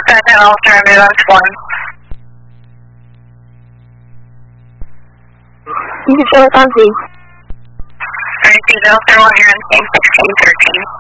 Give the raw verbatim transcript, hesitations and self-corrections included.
Second Ulster Ambulance one. You can show us on scene. Alright, Ulster one, you're on scene sixteen thirteen.